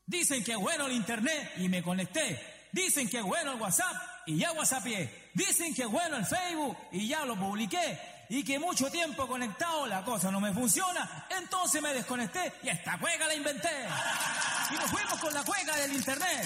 Dicen que es bueno el internet y me conecté. Dicen que es bueno el WhatsApp y ya whatsappié. Dicen que es bueno el Facebook y ya lo publiqué. Y que mucho tiempo conectado la cosa no me funciona. Entonces me desconecté y esta cueca la inventé. Y nos fuimos con la cueca del internet.